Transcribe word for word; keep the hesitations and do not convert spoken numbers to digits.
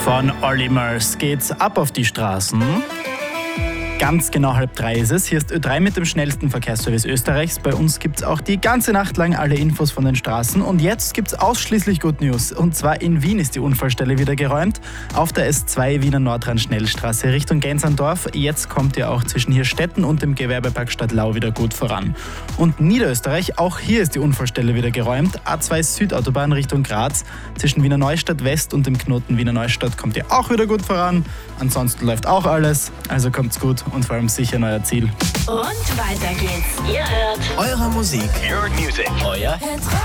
Von Olly Murs geht's ab auf die Straßen. Ganz genau halb drei ist es. Hier ist Ö drei mit dem schnellsten Verkehrsservice Österreichs. Bei uns gibt's auch die ganze Nacht lang alle Infos von den Straßen. Und jetzt gibt's ausschließlich Good News. Und zwar in Wien ist die Unfallstelle wieder geräumt. Auf der S zwei Wiener Nordrand-Schnellstraße Richtung Gänserndorf. Jetzt kommt ihr auch zwischen Hirstetten und dem Gewerbepark Stadtlau wieder gut voran. Und Niederösterreich, auch hier ist die Unfallstelle wieder geräumt. A zwei Südautobahn Richtung Graz. Zwischen Wiener Neustadt West und dem Knoten Wiener Neustadt kommt ihr auch wieder gut voran. Ansonsten läuft auch alles. Also kommt's gut. Und vor allem sicher euer Ziel. Und weiter geht's. Ihr hört eure Musik. Your music. Euer Hitradio.